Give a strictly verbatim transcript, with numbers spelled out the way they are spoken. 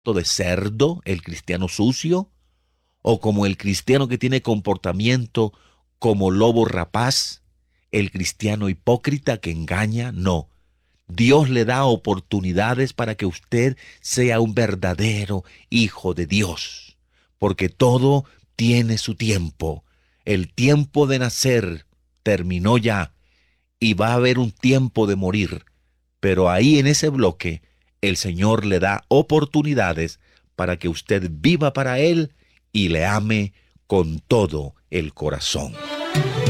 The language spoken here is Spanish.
de cerdo, el cristiano sucio, o como el cristiano que tiene comportamiento como lobo rapaz, el cristiano hipócrita que engaña. No. Dios le da oportunidades para que usted sea un verdadero hijo de Dios, porque todo tiene su tiempo. El tiempo de nacer terminó ya y va a haber un tiempo de morir, pero ahí en ese bloque el Señor le da oportunidades para que usted viva para Él y le ame con todo el corazón.